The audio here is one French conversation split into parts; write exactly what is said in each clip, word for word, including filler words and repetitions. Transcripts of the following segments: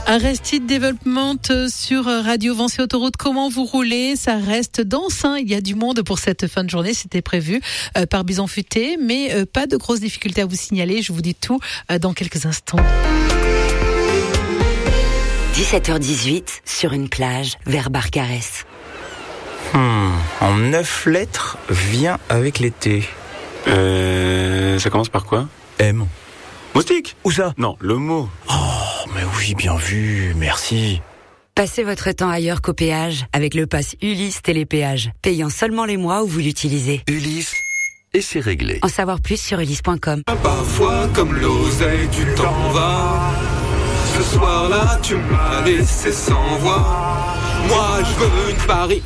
Arrested Development sur Radio Vinci Autoroute. Comment vous roulez? Ça reste dense, hein. Il y a du monde pour cette fin de journée. C'était prévu euh, par Bison Futé, mais euh, pas de grosses difficultés à vous signaler. Je vous dis tout euh, dans quelques instants. dix-sept heures dix-huit, sur une plage, vers Barcarès. Hmm, en neuf lettres, vient avec l'été. Euh, ça commence par quoi? M. Moustique? Où ça? Non, le mot. Oh, mais oui, bien vu, merci. Passez votre temps ailleurs qu'au péage avec le pass Ulysse Télépéage, payant seulement les mois où vous l'utilisez. Ulysse, et c'est réglé. En savoir plus sur ulysse point com. Parfois, comme l'oseille, tu t'en vas. Ce soir-là, tu m'as laissé sans voix. Moi, je veux une Paris.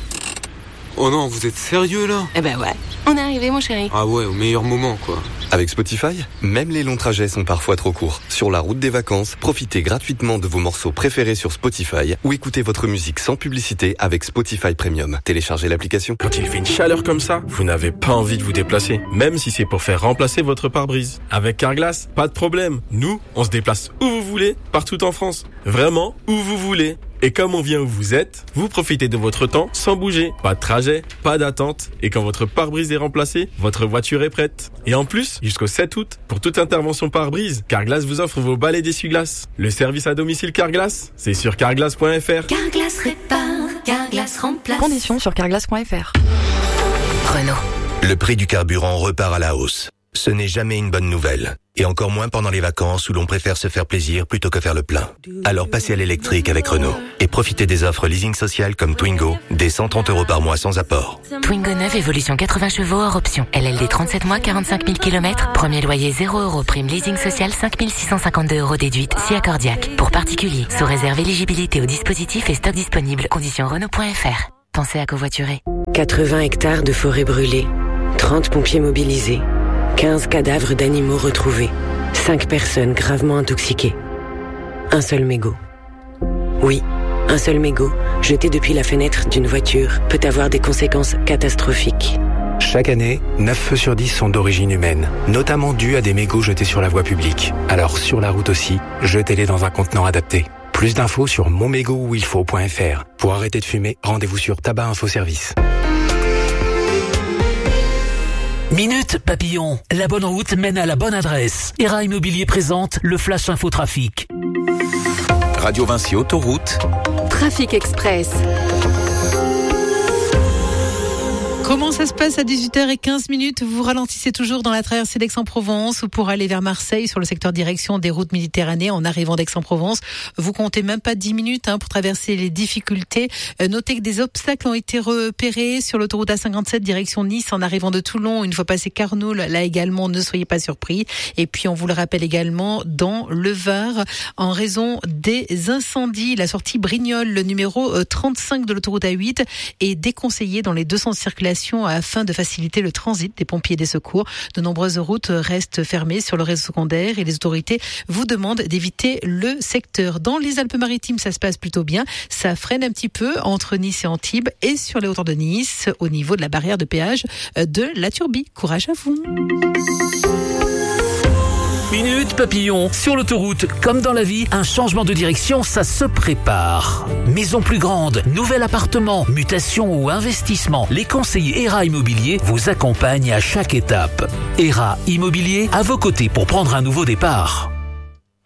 Oh non, vous êtes sérieux là? Eh ben ouais, on est arrivé mon chéri. Ah ouais, au meilleur moment quoi. Avec Spotify, même les longs trajets sont parfois trop courts. Sur la route des vacances, profitez gratuitement de vos morceaux préférés sur Spotify ou écoutez votre musique sans publicité avec Spotify Premium. Téléchargez l'application. Quand il fait une chaleur comme ça, vous n'avez pas envie de vous déplacer, même si c'est pour faire remplacer votre pare-brise. Avec Carglass, pas de problème. Nous, on se déplace où vous voulez, partout en France. Vraiment, où vous voulez. Et comme on vient où vous êtes, vous profitez de votre temps sans bouger. Pas de trajet, pas d'attente. Et quand votre pare-brise est remplacé, votre voiture est prête. Et en plus, jusqu'au sept août, pour toute intervention pare-brise, Carglass vous offre vos balais d'essuie-glace. Le service à domicile Carglass, c'est sur carglass point f r. Carglass répare, Carglass remplace. Conditions sur carglass point f r. Renault. Le prix du carburant repart à la hausse. Ce n'est jamais une bonne nouvelle. Et encore moins pendant les vacances où l'on préfère se faire plaisir plutôt que faire le plein. Alors passez à l'électrique avec Renault. Et profitez des offres leasing social comme Twingo, des cent trente euros par mois sans apport. Twingo neuf, évolution quatre-vingts chevaux hors option. L L D trente-sept mois, quarante-cinq mille kilomètres. Premier loyer zéro euros. Prime leasing social cinq mille six cent cinquante-deux euros déduite. Si accordiaque. Pour particuliers. Sous réserve éligibilité au dispositif et stock disponible. Conditions Renault point f r. Pensez à covoiturer. quatre-vingts hectares de forêt brûlée. trente pompiers mobilisés. quinze cadavres d'animaux retrouvés. cinq personnes gravement intoxiquées. Un seul mégot. Oui, un seul mégot, jeté depuis la fenêtre d'une voiture, peut avoir des conséquences catastrophiques. Chaque année, neuf feux sur dix sont d'origine humaine, notamment dus à des mégots jetés sur la voie publique. Alors sur la route aussi, jetez-les dans un contenant adapté. Plus d'infos sur mon mégot où il faut point f r. Pour arrêter de fumer, rendez-vous sur Tabac Info Service. Minute Papillon, la bonne route mène à la bonne adresse. E R A Immobilier présente le Flash Info Trafic. Radio Vinci Autoroute. Trafic Express. Comment ça se passe à dix-huit heures quinze? Vous ralentissez toujours dans la traversée d'Aix-en-Provence ou pour aller vers Marseille sur le secteur direction des routes Méditerranée en arrivant d'Aix-en-Provence. Vous comptez même pas dix minutes hein, pour traverser les difficultés. Euh, notez que des obstacles ont été repérés sur l'autoroute A cinquante-sept direction Nice en arrivant de Toulon. Une fois passé Carnoul, là également, ne soyez pas surpris. Et puis on vous le rappelle également dans le Var en raison des incendies. La sortie Brignoles, le numéro trente-cinq de l'autoroute A huit est déconseillé dans les deux sens de circulation afin de faciliter le transit des pompiers et des secours. De nombreuses routes restent fermées sur le réseau secondaire et les autorités vous demandent d'éviter le secteur. Dans les Alpes-Maritimes, ça se passe plutôt bien. Ça freine un petit peu entre Nice et Antibes et sur les hauteurs de Nice au niveau de la barrière de péage de la Turbie. Courage à vous. Minute Papillon. Sur l'autoroute, comme dans la vie, un changement de direction, ça se prépare. Maison plus grande, nouvel appartement, mutation ou investissement, les conseillers E R A Immobilier vous accompagnent à chaque étape. E R A Immobilier, à vos côtés pour prendre un nouveau départ.